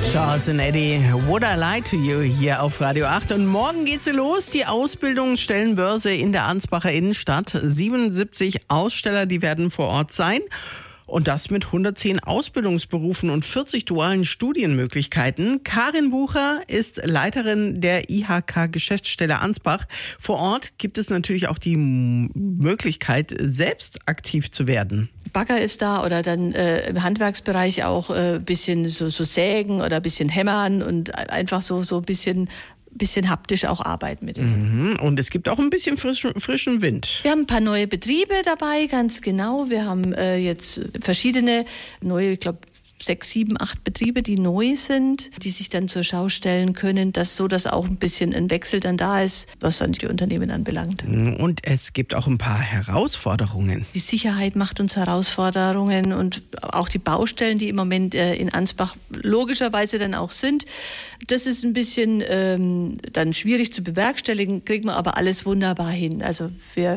Charles and Eddie, Would I Lie to You hier auf Radio 8. Und morgen geht sie los, die Ausbildungsstellenbörse in der Ansbacher Innenstadt. 77 Aussteller, die werden vor Ort sein. Und das mit 110 Ausbildungsberufen und 40 dualen Studienmöglichkeiten. Karin Bucher ist Leiterin der IHK-Geschäftsstelle Ansbach. Vor Ort gibt es natürlich auch die Möglichkeit, selbst aktiv zu werden. Bagger ist da oder dann im Handwerksbereich auch ein bisschen so sägen oder ein bisschen hämmern und einfach so ein bisschen haptisch auch arbeiten mit dem. Und es gibt auch ein bisschen frischen Wind. Wir haben ein paar neue Betriebe dabei, ganz genau. Wir haben jetzt verschiedene neue, ich glaube 6, 7, 8 Betriebe, die neu sind, die sich dann zur Schau stellen können, dass auch ein bisschen ein Wechsel dann da ist, was dann die Unternehmen anbelangt. Und es gibt auch ein paar Herausforderungen. Die Sicherheit macht uns Herausforderungen und auch die Baustellen, die im Moment in Ansbach logischerweise dann auch sind. Das ist ein bisschen dann schwierig zu bewerkstelligen, kriegen wir aber alles wunderbar hin. Also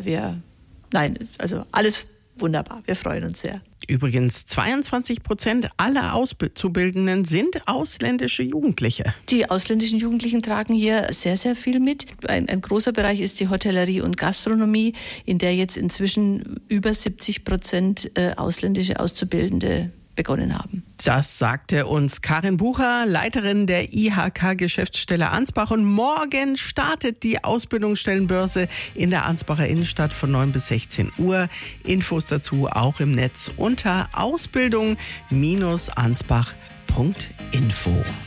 alles wunderbar. Wir freuen uns sehr. Übrigens 22% aller Auszubildenden sind ausländische Jugendliche. Die ausländischen Jugendlichen tragen hier sehr, sehr viel mit. Ein großer Bereich ist die Hotellerie und Gastronomie, in der jetzt inzwischen über 70% ausländische Auszubildende begonnen haben. Das sagte uns Karin Bucher, Leiterin der IHK-Geschäftsstelle Ansbach. Und morgen startet die Ausbildungsstellenbörse in der Ansbacher Innenstadt von 9 bis 16 Uhr. Infos dazu auch im Netz unter ausbildung-ansbach.info.